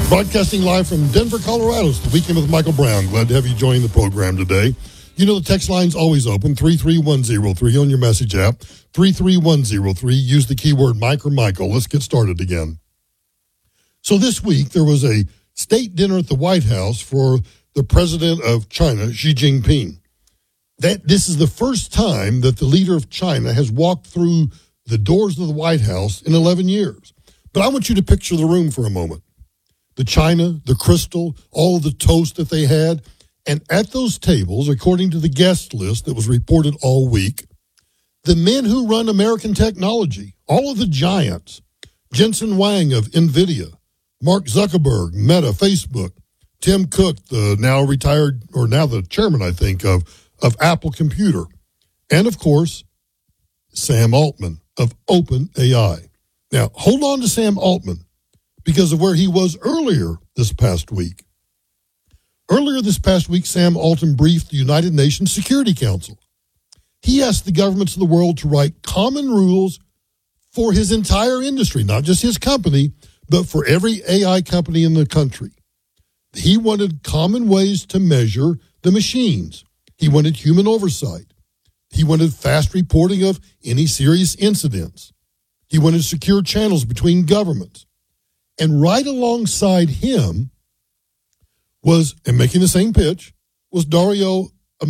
Broadcasting live from Denver, Colorado. It's the Weekend with Michael Brown. Glad to have you join the program today. You know the text line's always open, 33103 on your message app, 33103. Use the keyword Mike or Michael. Let's get started again. So this week, there was a state dinner at the White House for the president of China, Xi Jinping. This is the first time that the leader of China has walked through the doors of the White House in 11 years. But I want you to picture the room for a moment. The china, the crystal, all of the toast that they had. And at those tables, according to the guest list that was reported all week, the men who run American technology, all of the giants, Jensen Huang of NVIDIA, Mark Zuckerberg, Meta, Facebook, Tim Cook, the now retired, or now the chairman, I think, of Apple Computer, and of course, Sam Altman of OpenAI. Now, hold on to Sam Altman because of where he was earlier this past week. Earlier this past week, Sam Altman briefed the United Nations Security Council. He asked the governments of the world to write common rules for his entire industry, not just his company, but for every AI company in the country. He wanted common ways to measure the machines. He wanted human oversight. He wanted fast reporting of any serious incidents. He wanted secure channels between governments. And right alongside him was, and making the same pitch, was Dario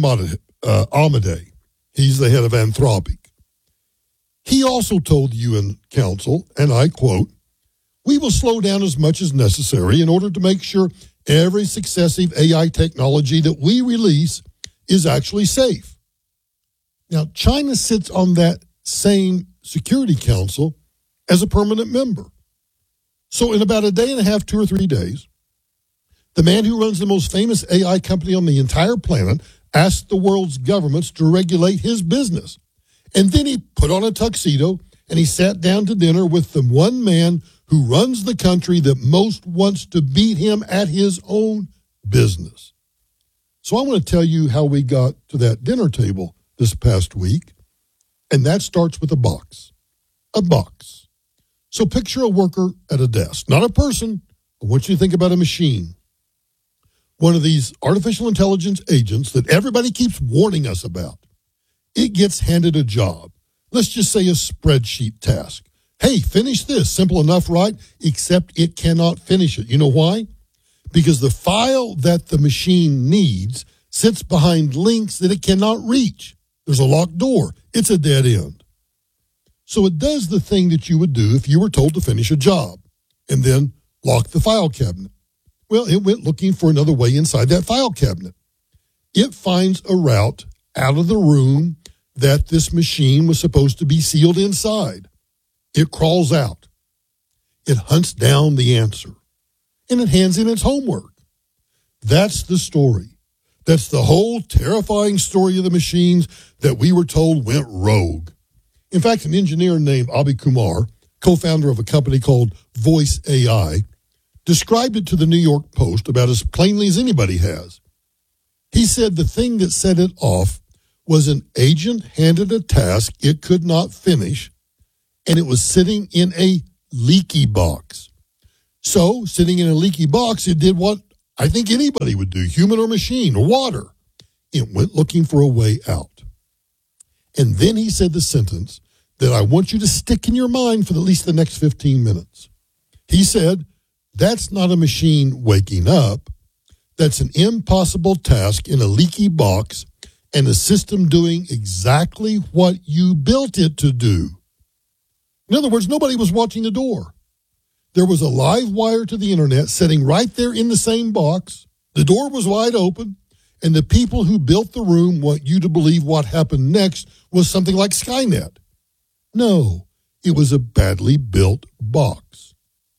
Amodei. He's the head of Anthropic. He also told the UN Council, and I quote, "We will slow down as much as necessary in order to make sure every successive AI technology that we release is actually safe." Now, China sits on that same Security Council as a permanent member. So in about a day and a half, 2 or 3 days, the man who runs the most famous AI company on the entire planet asked the world's governments to regulate his business. And then he put on a tuxedo and he sat down to dinner with the one man who runs the country that most wants to beat him at his own business. So I want to tell you how we got to that dinner table this past week, and that starts with a box. A box. So picture a worker at a desk, not a person. I want you to think about a machine. One of these artificial intelligence agents that everybody keeps warning us about. It gets handed a job. Let's just say a spreadsheet task. Hey, finish this. Simple enough, right? Except it cannot finish it. You know why? Because the file that the machine needs sits behind links that it cannot reach. There's a locked door. It's a dead end. So it does the thing that you would do if you were told to finish a job and then lock the file cabinet. Well, it went looking for another way inside that file cabinet. It finds a route out of the room that this machine was supposed to be sealed inside. It crawls out. It hunts down the answer. And it hands in its homework. That's the story. That's the whole terrifying story of the machines that we were told went rogue. In fact, an engineer named Abhi Kumar, co-founder of a company called Voice AI, described it to the New York Post about as plainly as anybody has. He said the thing that set it off was an agent handed a task it could not finish, and it was sitting in a leaky box. So, sitting in a leaky box, it did what I think anybody would do, human or machine or water. It went looking for a way out. And then he said the sentence that I want you to stick in your mind for at least the next 15 minutes. He said, "That's not a machine waking up. That's an impossible task in a leaky box and a system doing exactly what you built it to do." In other words, nobody was watching the door. There was a live wire to the internet sitting right there in the same box. The door was wide open, and the people who built the room want you to believe what happened next was something like Skynet. No, it was a badly built box.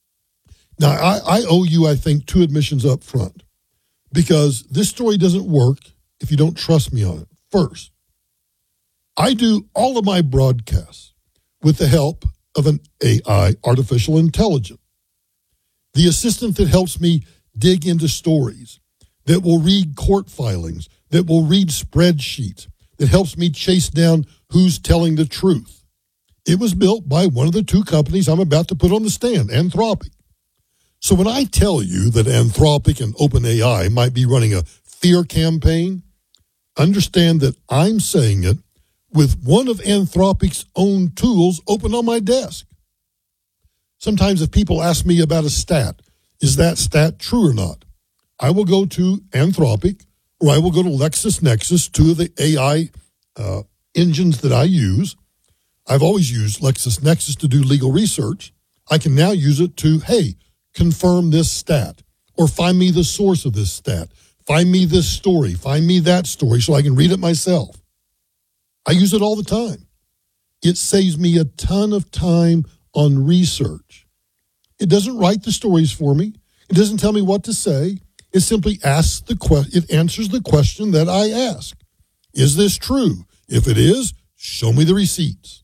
Now, I owe you, I think, 2 admissions up front, because this story doesn't work if you don't trust me on it. First, I do all of my broadcasts with the help of an AI, artificial intelligence. The assistant that helps me dig into stories, that will read court filings, that will read spreadsheets, that helps me chase down who's telling the truth. It was built by one of the 2 companies I'm about to put on the stand, Anthropic. So when I tell you that Anthropic and OpenAI might be running a fear campaign, understand that I'm saying it with one of Anthropic's own tools open on my desk. Sometimes if people ask me about a stat, is that stat true or not? I will go to Anthropic or I will go to LexisNexis, two of the AI engines that I use. I've always used LexisNexis to do legal research. I can now use it to, hey, confirm this stat or find me the source of this stat. Find me this story. Find me that story so I can read it myself. I use it all the time. It saves me a ton of time on research. It doesn't write the stories for me. It doesn't tell me what to say. It simply asks it answers the question that I ask. Is this true? If it is, show me the receipts.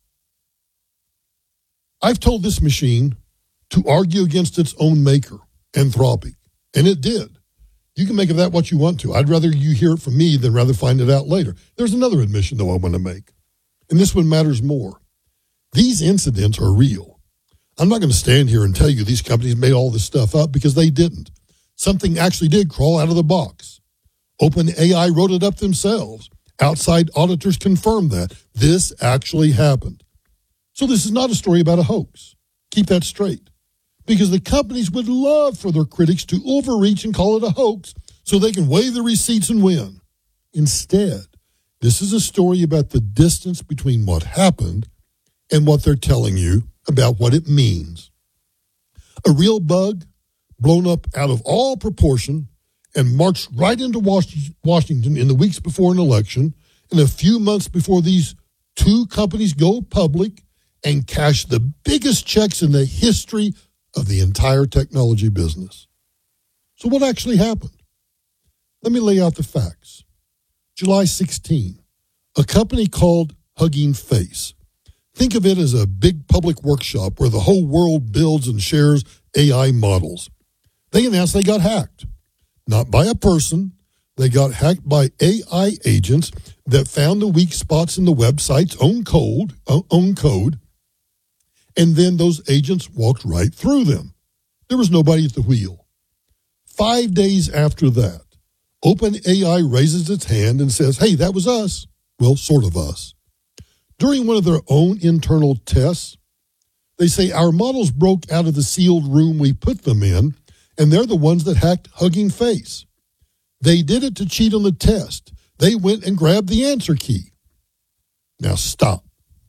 I've told this machine to argue against its own maker, Anthropic, and it did. You can make of that what you want to. I'd rather you hear it from me than rather find it out later. There's another admission, though, I want to make, and this one matters more. These incidents are real. I'm not going to stand here and tell you these companies made all this stuff up because they didn't. Something actually did crawl out of the box. OpenAI wrote it up themselves. Outside auditors confirmed that. This actually happened. So this is not a story about a hoax. Keep that straight. Because the companies would love for their critics to overreach and call it a hoax so they can weigh the receipts and win. Instead, this is a story about the distance between what happened and what they're telling you about what it means. A real bug blown up out of all proportion and marched right into Washington in the weeks before an election and a few months before these two companies go public and cash the biggest checks in the history of the entire technology business. So what actually happened? Let me lay out the facts. July 16, a company called Hugging Face. Think of it as a big public workshop where the whole world builds and shares AI models. They announced they got hacked. Not by a person. They got hacked by AI agents that found the weak spots in the website's own code. And then those agents walked right through them. There was nobody at the wheel. 5 days after that, OpenAI raises its hand and says, hey, that was us. Well, sort of us. During one of their own internal tests, they say our models broke out of the sealed room we put them in, and they're the ones that hacked Hugging Face. They did it to cheat on the test. They went and grabbed the answer key. Now stop.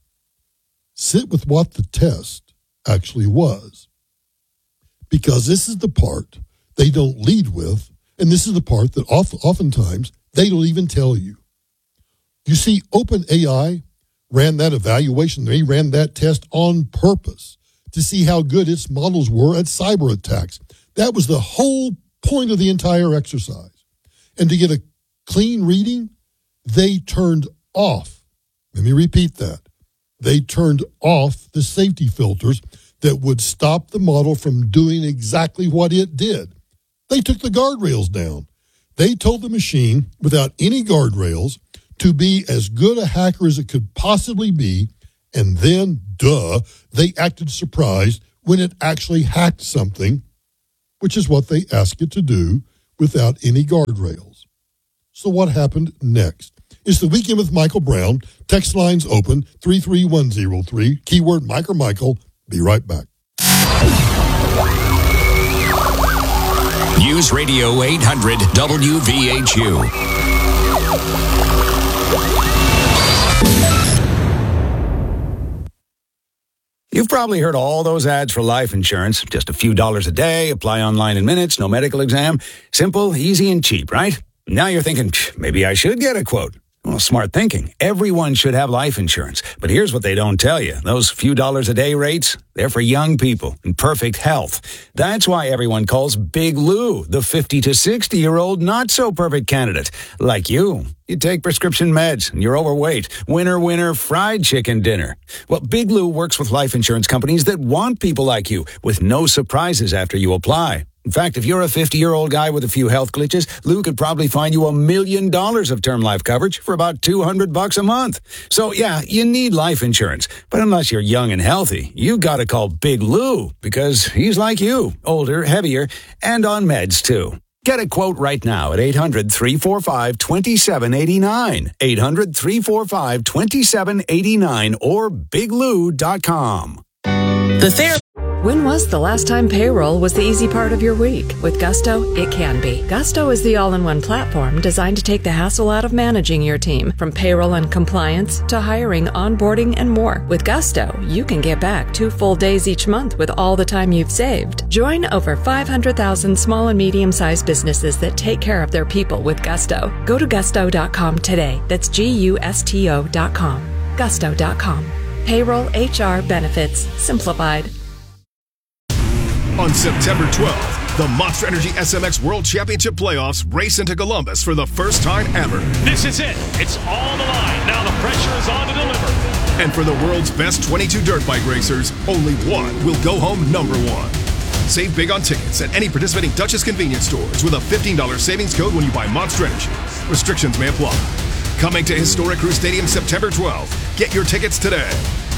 Sit with what the test actually was. Because this is the part they don't lead with, and this is the part that oftentimes they don't even tell you. You see, OpenAI ran that evaluation. They ran that test on purpose to see how good its models were at cyber attacks. That was the whole point of the entire exercise. And to get a clean reading, they turned off. Let me repeat that. They turned off the safety filters that would stop the model from doing exactly what it did. They took the guardrails down. They told the machine, without any guardrails, to be as good a hacker as it could possibly be, and then, they acted surprised when it actually hacked something, which is what they asked it to do, without any guardrails. So what happened next? It's the Weekend with Michael Brown. Text lines open, 33103, keyword Mike or Michael. Be right back. News Radio 800 WVHU. You've probably heard all those ads for life insurance. Just a few dollars a day, apply online in minutes, no medical exam. Simple, easy, and cheap, right? Now you're thinking, maybe I should get a quote. Well, smart thinking. Everyone should have life insurance. But here's what they don't tell you. Those few dollars a day rates, they're for young people in perfect health. That's why everyone calls Big Lou the 50 to 60-year-old not-so-perfect candidate. Like you. You take prescription meds and you're overweight. Winner, fried chicken dinner. Well, Big Lou works with life insurance companies that want people like you with no surprises after you apply. In fact, if you're a 50-year-old guy with a few health glitches, Lou could probably find you $1 million of term life coverage for about $200 a month. So yeah, you need life insurance. But unless you're young and healthy, you gotta call Big Lou, because he's like you, older, heavier, and on meds too. Get a quote right now at 800-345-2789. 800-345-2789 or biglou.com. When was the last time payroll was the easy part of your week? With Gusto, it can be. Gusto is the all-in-one platform designed to take the hassle out of managing your team, from payroll and compliance to hiring, onboarding, and more. With Gusto, you can get back 2 full days each month with all the time you've saved. Join over 500,000 small and medium-sized businesses that take care of their people with Gusto. Go to gusto.com today. That's GUSTO.com. Gusto.com. Payroll, HR, benefits, simplified. On September 12th, the Monster Energy SMX World Championship Playoffs race into Columbus for the first time ever. This is it. It's on the line. Now the pressure is on to deliver. And for the world's best 22 dirt bike racers, only one will go home number one. Save big on tickets at any participating Duchess convenience stores with a $15 savings code when you buy Monster Energy. Restrictions may apply. Coming to Historic Crew Stadium September 12th. Get your tickets today.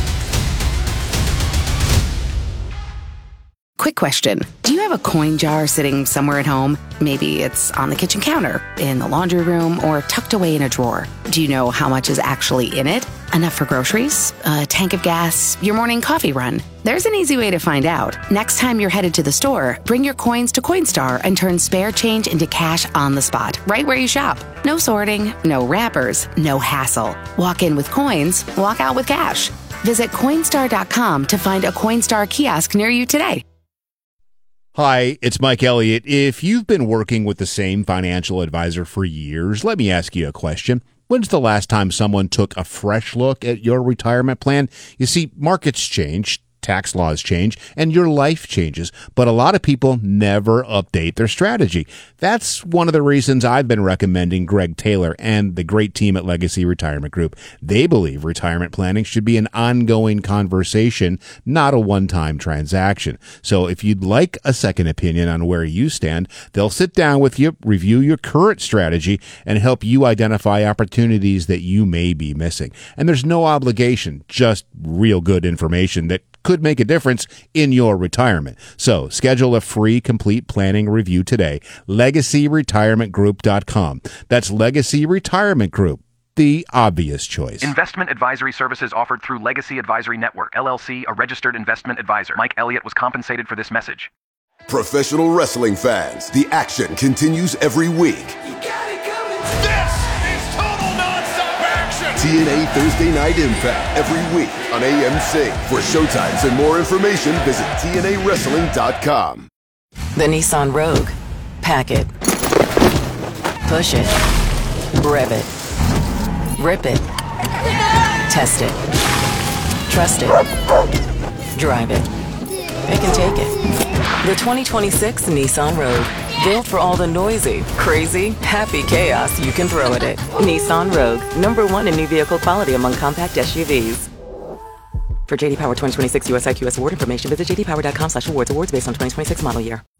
Quick question. Do you have a coin jar sitting somewhere at home? Maybe it's on the kitchen counter, in the laundry room, or tucked away in a drawer. Do you know how much is actually in it? Enough for groceries? A tank of gas? Your morning coffee run? There's an easy way to find out. Next time you're headed to the store, bring your coins to Coinstar and turn spare change into cash on the spot, right where you shop. No sorting, no wrappers, no hassle. Walk in with coins, walk out with cash. Visit Coinstar.com to find a Coinstar kiosk near you today. Hi, it's Mike Elliott. If you've been working with the same financial advisor for years, let me ask you a question. When's the last time someone took a fresh look at your retirement plan? You see, markets change, tax laws change, and your life changes, but a lot of people never update their strategy. That's one of the reasons I've been recommending Greg Taylor and the great team at Legacy Retirement Group. They believe retirement planning should be an ongoing conversation, not a one-time transaction. So if you'd like a second opinion on where you stand, they'll sit down with you, review your current strategy, and help you identify opportunities that you may be missing. And there's no obligation, just real good information that could make a difference in your retirement. So schedule a free complete planning review today. LegacyRetirementGroup.com. That's Legacy Retirement Group, the obvious choice. Investment advisory services offered through Legacy Advisory Network, LLC, a registered investment advisor. Mike Elliott was compensated for this message. Professional wrestling fans, the action continues every week. You got it coming. This is total nonstop action. TNA Thursday Night Impact every week on AMC. For showtimes and more information, visit TNAWrestling.com. The Nissan Rogue. Pack it. Push it. Rev it. Rip it. Test it. Trust it. Drive it. It can take it. The 2026 Nissan Rogue. Built for all the noisy, crazy, happy chaos you can throw at it. Nissan Rogue. #1 in new vehicle quality among compact SUVs. For JD Power 2026 US IQS award information, visit jdpower.com/awards. Awards based on 2026 model year.